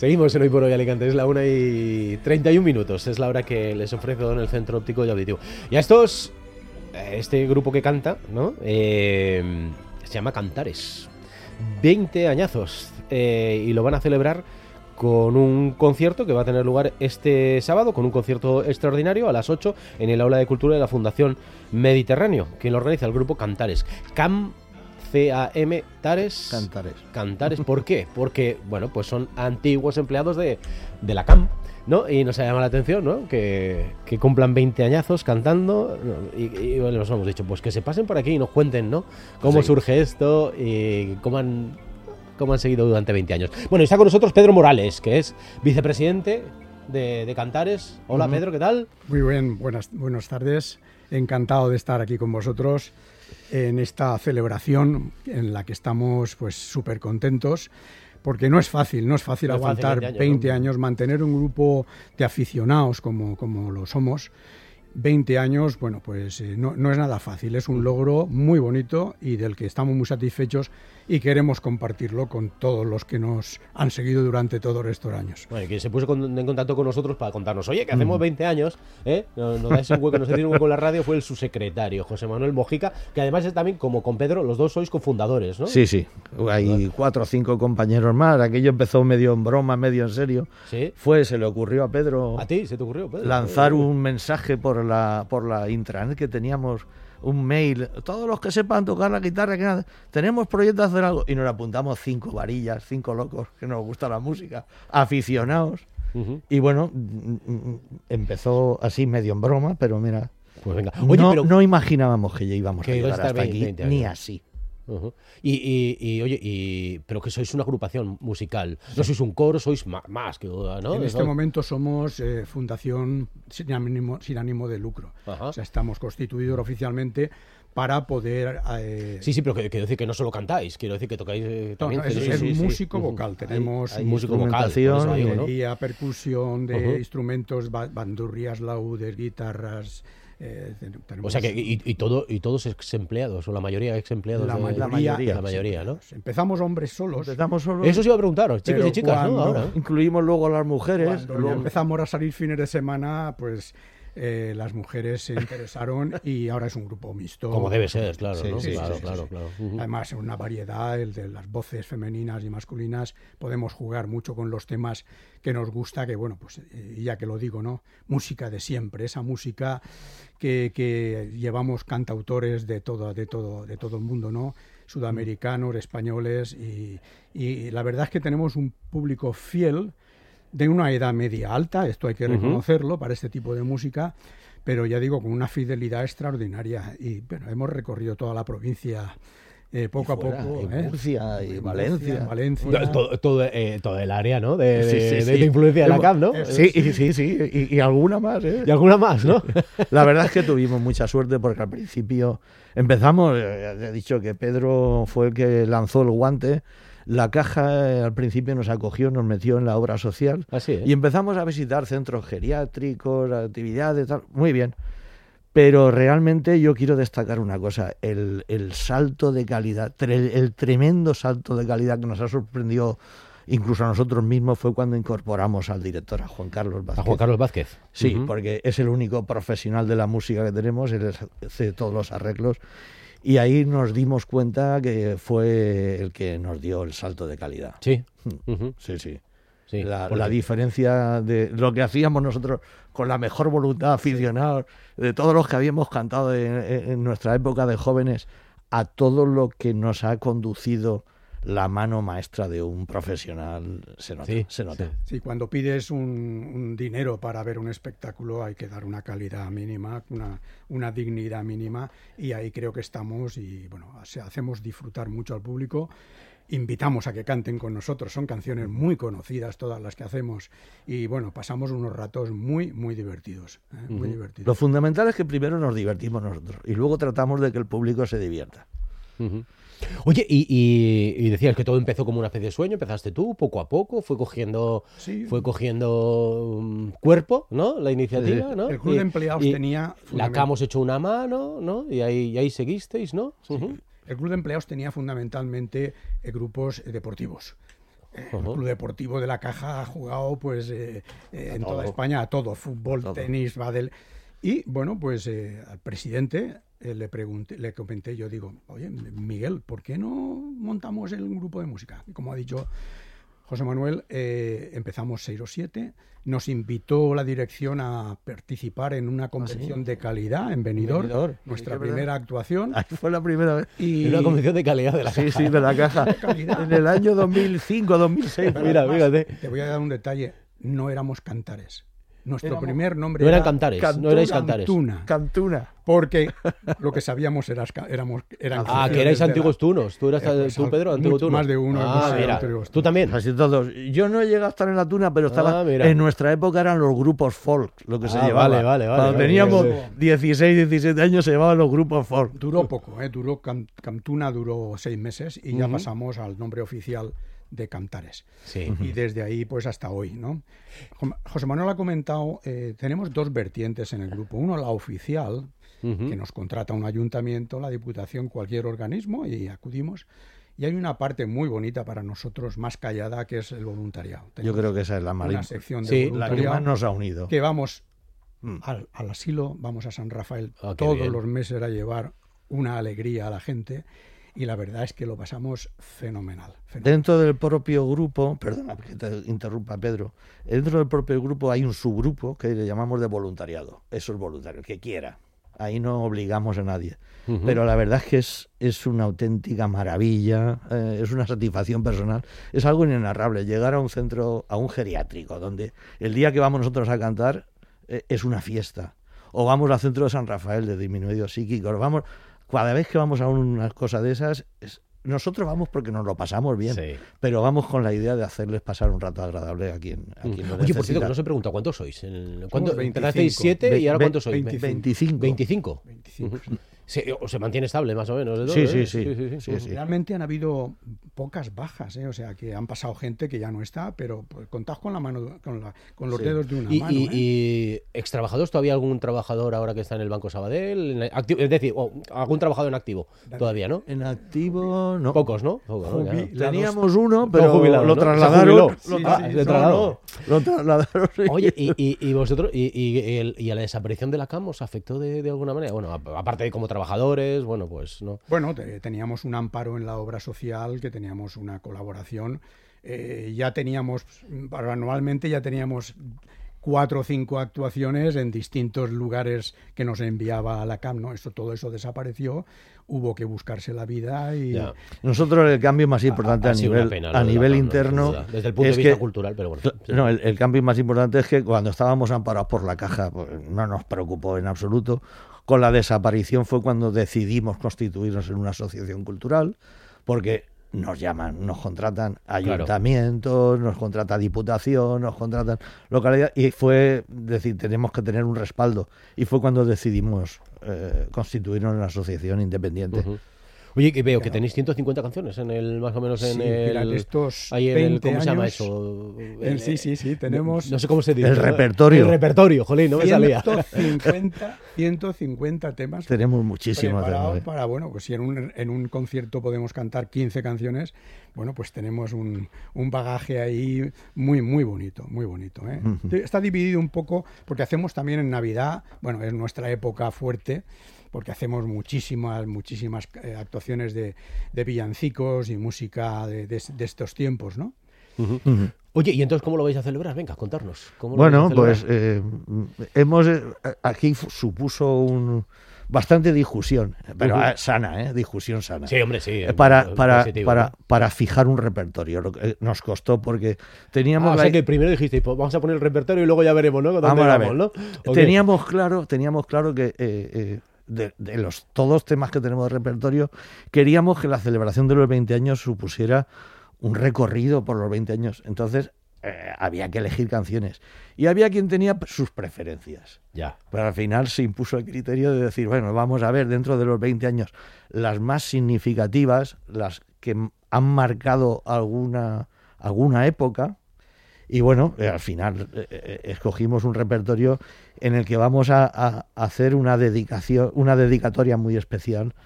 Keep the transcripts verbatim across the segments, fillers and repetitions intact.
Seguimos en Hoy por Hoy Alicante, es la una y treinta y un minutos, es la hora que les ofrezco en el Centro Óptico y Auditivo. Y a estos, este grupo que canta, ¿no? Eh, se llama Cantares, veinte añazos, eh, y lo van a celebrar con un concierto que va a tener lugar este sábado, con un concierto extraordinario a las ocho en el Aula de Cultura de la Fundación Mediterráneo, quien lo organiza el grupo Cantares. Cam C A M Tares. Cantares. Cantares. ¿Por qué? Porque, bueno, pues son antiguos empleados de, de la C A M, ¿no? Y nos ha llamado la atención, ¿no? Que, que cumplan veinte añazos cantando, ¿no? y, y bueno, nos hemos dicho, pues que se pasen por aquí y nos cuenten, ¿no? Cómo sí. surge esto y cómo han, cómo han seguido durante veinte años. Bueno, y está con nosotros Pedro Morales, que es vicepresidente de, de Cantares. Hola, uh-huh. Pedro, ¿qué tal? Muy bien, buenas, buenas tardes. Encantado de estar aquí con vosotros en esta celebración en la que estamos pues súper contentos, porque no es fácil, no es fácil no aguantar es fácil, veinte años, veinte ¿no? años, mantener un grupo de aficionados como, como lo somos, veinte años, bueno, pues eh, no, no es nada fácil, es un logro muy bonito y del que estamos muy satisfechos y queremos compartirlo con todos los que nos han seguido durante todos estos años. Bueno, que se puso con, en contacto con nosotros para contarnos, oye, que hacemos mm. veinte años, ¿eh? Nos, nos dais un hueco, nos tiene un hueco en la radio, fue el subsecretario, José Manuel Mojica, que además es también, como con Pedro, los dos sois cofundadores, ¿no? Sí, sí, hay cuatro o cinco compañeros más, aquello empezó medio en broma, medio en serio. ¿Sí? Fue, se le ocurrió a Pedro... ¿A ti se te ocurrió, Pedro? Lanzar un mensaje por la, por la intranet que teníamos, un mail, todos los que sepan tocar la guitarra, que nada, tenemos proyectos de hacer algo, y nos apuntamos cinco varillas, cinco locos que nos gusta la música, aficionados, uh-huh. y bueno, empezó así medio en broma, pero mira, pues venga. Oye, no, pero no imaginábamos que ya íbamos que a llegar hasta veinte, aquí, veinte ni así. Uh-huh. Y, y, y oye, y, pero que sois una agrupación musical, no sois un coro, sois más, más que, ¿no? En este ¿no? momento somos eh, fundación sin ánimo, sin ánimo de lucro. Ajá. O sea, estamos constituidos oficialmente para poder... Eh... Sí, sí, pero que, quiero decir que no solo cantáis, quiero decir que tocáis eh, también... No, no, es, sí, es sí, músico sí. vocal, tenemos... Hay, hay músico vocal, digo, ¿no? Y a percusión de uh-huh. instrumentos, bandurrias, laudes, guitarras... Eh, tenemos... O sea que y, y todo y todos ex empleados o la mayoría ex empleados la, de... mayoría, la mayoría la mayoría ¿no? Empezamos hombres solos empezamos solos eso os iba a preguntaros, chicos y chicas, ¿no? Ahora incluimos luego a las mujeres luego empezamos a salir fines de semana, pues eh, las mujeres se interesaron y ahora es un grupo mixto como debe ser, claro, sí, ¿no? sí, claro, sí, sí, claro, sí. claro. Uh-huh. Además una variedad, el de las voces femeninas y masculinas, podemos jugar mucho con los temas que nos gusta, que bueno, pues eh, ya que lo digo, ¿no? Música de siempre, esa música que, que llevamos cantautores de todo, de todo, de todo el mundo, ¿no? Sudamericanos, españoles, y, y la verdad es que tenemos un público fiel de una edad media alta, esto hay que reconocerlo, uh-huh. para este tipo de música, pero ya digo, con una fidelidad extraordinaria. Y bueno, hemos recorrido toda la provincia eh, poco fuera, a poco. En ¿eh? Murcia y en Valencia. Murcia, Valencia. Todo, todo, eh, todo el área, ¿no? De, sí, de, sí, de, sí. de influencia de la C A M, ¿no? Sí, sí, sí. Y, y alguna más, ¿eh? Y alguna más, ¿no? La verdad es que tuvimos mucha suerte porque al principio empezamos, eh, he dicho que Pedro fue el que lanzó el guante. La caja eh, al principio nos acogió, nos metió en la obra social. Así es. Y empezamos a visitar centros geriátricos, actividades, tal. Muy bien. Pero realmente yo quiero destacar una cosa, el, el salto de calidad, tre- el tremendo salto de calidad que nos ha sorprendido incluso a nosotros mismos fue cuando incorporamos al director, a Juan Carlos Vázquez. A Juan Carlos Vázquez. Sí, uh-huh. porque es el único profesional de la música que tenemos, él hace todos los arreglos. Y ahí nos dimos cuenta que fue el que nos dio el salto de calidad. Sí. Uh-huh. Sí, sí. sí la, la diferencia de lo que hacíamos nosotros con la mejor voluntad aficionados, sí. de todos los que habíamos cantado en, en nuestra época de jóvenes, a todo lo que nos ha conducido la mano maestra de un profesional, se nota. Sí, se nota. Sí, cuando pides un, un dinero para ver un espectáculo hay que dar una calidad mínima, una, una dignidad mínima, y ahí creo que estamos y bueno, hacemos disfrutar mucho al público. Invitamos a que canten con nosotros, son canciones muy conocidas todas las que hacemos y bueno, pasamos unos ratos muy, muy divertidos, ¿eh? muy Uh-huh. divertidos. Lo fundamental es que primero nos divertimos nosotros y luego tratamos de que el público se divierta. Uh-huh. Oye, y, y, y decías que todo empezó como una especie de sueño, empezaste tú, poco a poco, fue cogiendo sí. fue cogiendo um, cuerpo, ¿no? La iniciativa, sí. ¿no? El club y, de empleados tenía... La C A M os echó una mano, ¿no? Y ahí, y ahí seguisteis, ¿no? Sí. Uh-huh. El club de empleados tenía fundamentalmente eh, grupos eh, deportivos. El Uh-huh. Club Deportivo de la Caja ha jugado pues eh, eh, en todo. toda España a todo, fútbol, Todo. tenis, pádel. Y bueno, pues eh, al presidente eh, le pregunté, le comenté, yo digo, oye, Miguel, ¿por qué no montamos el grupo de música? Y como ha dicho José Manuel, eh, empezamos seis o siete, nos invitó la dirección a participar en una convención de calidad en Benidorm, Benidorm, nuestra sí, que es primera verdad. actuación. Ahí fue la primera vez. Y Una convención de calidad de la Sí, caja. sí, de la caja. calidad. En el año dos mil cinco, dos mil seis. Pero Mira, además, fíjate. te voy a dar un detalle, no éramos cantares. Nuestro Éramos- primer nombre No eran era cantares, Cantuna, no erais cantares. Cantuna, Cantuna. porque lo que sabíamos era, éramos, eran Ah, canciones que erais de la- antiguos tunos. Tú eras Eh, pues, tú, Pedro, mucho- antiguo tuno. más de uno hemos Ah, sido mira. antiguos Tú tunos. también. Así todos. Yo no llegué a estar en la tuna, pero estaba. Ah, mira. En nuestra época eran los grupos folk, lo que se Ah, llevaba. vale, vale, vale, Cuando vale, teníamos vale. dieciséis, diecisiete años se llevaban los grupos folk. Duró poco, ¿eh? duró Cam- Cantuna duró seis meses y ya Ujú. pasamos al nombre oficial de Cantares. Sí. Y desde ahí pues hasta hoy, ¿no? Jo- José Manuel ha comentado, eh, tenemos dos vertientes en el grupo. Uno, la oficial, Ujú. que nos contrata un ayuntamiento, la diputación, cualquier organismo y acudimos. Y hay una parte muy bonita para nosotros, más callada, que es el voluntariado. Yo Tenemos creo que esa es la, una más, sección de Sí, la la que voluntariado más nos ha unido. que vamos Mm. al, al asilo, vamos a San Rafael Ah, qué todos bien. los meses a llevar una alegría a la gente y la verdad es que lo pasamos fenomenal. fenomenal. Dentro del propio grupo, perdona que te interrumpa, Pedro, dentro del propio grupo hay un subgrupo que le llamamos de voluntariado. Eso es voluntario, el que quiera. Ahí no obligamos a nadie. Ujú. Pero la verdad es que es, es una auténtica maravilla, eh, es una satisfacción personal, es algo inenarrable. Llegar a un centro, a un geriátrico, donde el día que vamos nosotros a cantar eh, es una fiesta. O vamos al centro de San Rafael de disminuidos psíquicos, vamos, cada vez que vamos a una cosa de esas, es- nosotros vamos porque nos lo pasamos bien, Sí. pero vamos con la idea de hacerles pasar un rato agradable a quien, a quien lo Oye, por cierto, necesita. que no se pregunta, ¿cuántos sois? En- ¿Cuánto, Somos empezasteis veinticinco. siete y ahora Ve- cuántos sois? veinte- veinticinco. ¿veinticinco? veinticinco. Ujú. Sí, o se mantiene estable más o menos. de todo, Sí, ¿eh? sí, sí. Sí, sí. Realmente han habido pocas bajas, ¿eh? O sea, que han pasado gente que ya no está, pero pues, contad con la mano, con, la, con los Sí. dedos de una Y, mano. y, ¿eh? y extrabajadores, ¿todavía algún trabajador ahora que está en el Banco Sabadell? En activo- es decir, o algún trabajador en activo todavía, ¿no? En activo, no. Pocos, ¿no? Pocos, ¿no? Ya. Jubi- Teníamos uno, Todo pero jubilado, lo ¿no? Se trasladaron. jubiló. Lo, Sí, tra- sí, no, se trasladó. no, lo trasladaron. sí. Oye, y, y, y vosotros, y, y, el- y a la desaparición de la C A M os afectó de, de alguna manera? Bueno, a- aparte de como trabajadores, bueno, pues no. Bueno, te- teníamos un amparo en la obra social, que teníamos una colaboración. Eh, ya teníamos, para anualmente ya teníamos cuatro o cinco actuaciones en distintos lugares que nos enviaba la C A M, ¿no? Esto, todo eso desapareció, hubo que buscarse la vida y... Ya. Nosotros el cambio más importante Ha a sido nivel, una pena, lo a de la nivel C A M, no, interno sin duda. Desde el punto es de vista que- cultural, pero bueno. sí. No, el, el cambio más importante es que cuando estábamos amparados por la caja, pues, no nos preocupó en absoluto. Con la desaparición fue cuando decidimos constituirnos en una asociación cultural, porque nos llaman, nos contratan ayuntamientos, nos contrata diputación, nos contratan localidad, y fue decir, tenemos que tener un respaldo. Y fue cuando decidimos eh, constituirnos en una asociación independiente. Ujú. Oye, que veo que tenéis ciento cincuenta canciones en el, más o menos en Sí, el... mirad, estos ahí en el, veinte ¿cómo se llama años, eso? Eh, sí, sí, sí, tenemos No sé cómo se dice. El ¿no? repertorio. El repertorio, jolín, no me salía. ciento cincuenta, ciento cincuenta temas Tenemos muchísimos preparados temas. para, bueno, pues si en un, en un concierto podemos cantar quince canciones, bueno, pues tenemos un, un bagaje ahí muy, muy bonito, muy bonito. ¿eh? Ujú. Está dividido un poco, porque hacemos también en Navidad, bueno, es nuestra época fuerte, porque hacemos muchísimas, muchísimas eh, actuaciones de, de villancicos y música de, de- de estos tiempos, ¿no? Ujú. Ujú. Oye, ¿y entonces cómo lo vais a celebrar? Venga, contarnos. ¿cómo lo Bueno, vais a pues celebrar? eh, hemos eh, aquí fu- supuso un bastante discusión, pero Ujú. eh, sana, ¿eh? Discusión sana. Sí, hombre, sí. Eh, para, eh, para, positivo, para, ¿no? para fijar un repertorio. Lo que, eh, nos costó porque Ah, teníamos o la- sea que primero dijisteis, pues vamos a poner el repertorio y luego ya veremos, ¿no? ¿Dónde Vamos a vamos, ver. ¿no? ¿O qué? teníamos claro, teníamos claro que eh, eh, de, de los todos los temas que tenemos de repertorio, queríamos que la celebración de los veinte años supusiera un recorrido por los veinte años. Entonces eh, había que elegir canciones. Y había quien tenía sus preferencias. Ya. Pero al final se impuso el criterio de decir, bueno, vamos a ver dentro de los veinte años las más significativas, las que m- han marcado alguna, alguna época. Y bueno, eh, al final eh, eh, escogimos un repertorio en el que vamos a, a hacer una dedicación, una dedicatoria muy especial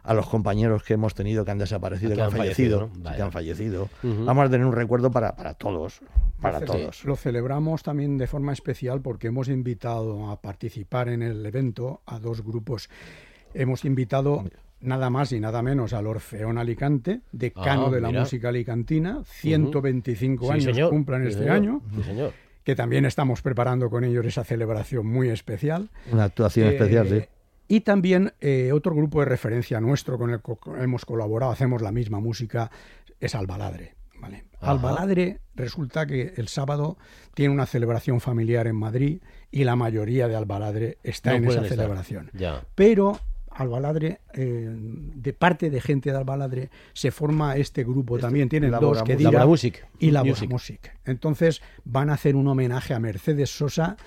a los compañeros que hemos tenido que han desaparecido, que, que han, han fallecido, fallecido, ¿no? Vale. que han fallecido. Uh-huh. Vamos a tener un recuerdo para, para todos, para Sí, todos. Lo celebramos también de forma especial porque hemos invitado a participar en el evento a dos grupos. Hemos invitado nada más y nada menos al Orfeón Alicante, decano Ah, de la mira. música alicantina, ciento veinticinco Sí, años señor. cumplan Sí, este señor. año, Sí, señor. que también estamos preparando con ellos esa celebración muy especial. Una actuación Eh, especial, sí. Y también eh, otro grupo de referencia nuestro con el que hemos colaborado, hacemos la misma música, es Albaladre. ¿Vale? Ajá. Albaladre resulta que el sábado tiene una celebración familiar en Madrid y la mayoría de Albaladre está No en esa pueden estar. celebración. Ya. Pero Albaladre, eh, de parte de gente de Albaladre, se forma este grupo Este, también. Tienen Labora dos, que Music. diga, Labora Music. y Labora Music. Music. Entonces van a hacer un homenaje a Mercedes Sosa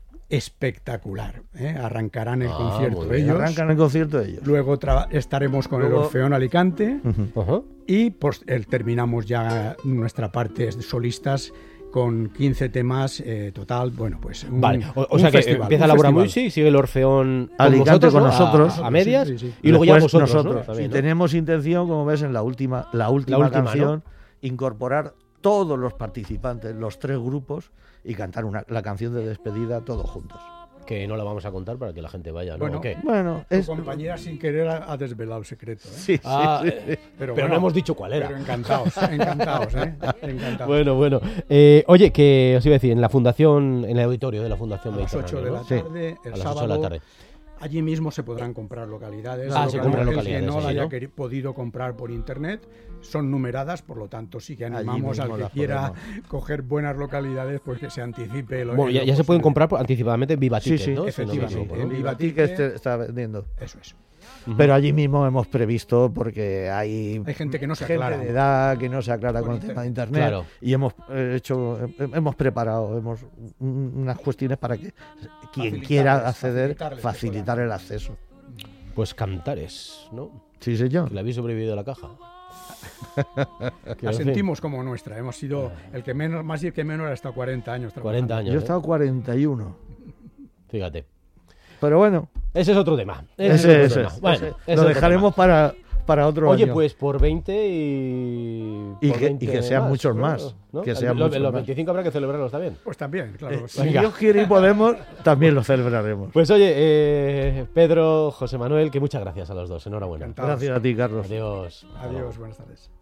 espectacular. ¿eh? Arrancarán el Ah, concierto muy bien. ellos. Arrancan el concierto ellos. Luego tra- estaremos con Luego- el Orfeón Alicante. Ajá. Y pues el- terminamos ya nuestra parte de solistas con quince temas eh, total. Bueno, pues un, Vale, o, o un sea que festival, empieza un la Labora festival. Music, sigue el Orfeón con Alicante vosotros, con ¿no? nosotros. a, a medias, Sí, sí, sí. y luego ya Después vosotros, nosotros. ¿no? También, Y ¿no? tenemos intención, como ves en la última, la última, última, canción, incorporar todos los participantes, los tres grupos, y cantar una, la canción de despedida todos juntos. Que no la vamos a contar para que la gente vaya, ¿no? Bueno, ¿O qué? Bueno, Tu es... compañera sin querer ha, ha desvelado el secreto. ¿eh? Sí, sí, Ah, sí. eh, pero bueno, no hemos dicho cuál era. Pero encantados, encantados, ¿eh? Encantados. Bueno, bueno. Eh, oye, que os iba a decir, en la fundación, en el auditorio de la Fundación a las ocho de Mediterráneo, la ¿no? Sí. tarde, el A las ocho sábado, de la tarde. allí mismo se podrán comprar localidades. Ah, se Local- compran el localidades, que no la sí, haya ¿no? queri- podido comprar por internet son numeradas, por lo tanto sí que animamos mismo al que las quiera podemos. coger buenas localidades, pues que se anticipe. Lo, Bueno, ya, lo ya se pueden posible. comprar por- anticipadamente en Viva Sí, Ticket, sí, ¿no? Si no me efectivamente. equivoco, ¿no? En Viva Viva Ticket Ticket. está vendiendo. Eso es. Ujú. Pero allí mismo hemos previsto, porque hay, Hay gente que no se gente aclara. de edad que no se aclara Con con el internet. tema de internet, Claro. y hemos eh, hecho, eh, hemos preparado hemos, un- unas cuestiones para que quien Facilitarles, quiera acceder, facilitarles que facilitar el acceso. Pues Cantares, ¿no? Sí, señor. Que le habéis sobrevivido a la caja. Que, La en fin, sentimos como nuestra. Hemos sido el que menos, más y el que menos ha estado cuarenta años trabajando. cuarenta años. Yo he ¿eh? estado cuarenta y uno. Fíjate. Pero bueno, Ese es otro tema. Ese, ese, es otro ese, tema. Bueno, ese. ese es lo otro dejaremos para, para otro Oye, año. pues por veinte y. Y por que- y que sean muchos ¿no? más, ¿no? que sean Los- muchos los más. veinticinco habrá que celebrarlos también. Pues también, claro. Eh, sí. si venga. Dios quiere y podemos, también lo celebraremos. Pues oye, eh, Pedro, José Manuel, que muchas gracias a los dos. Enhorabuena. Encantados. Gracias a ti, Carlos. Adiós. Adiós, buenas tardes.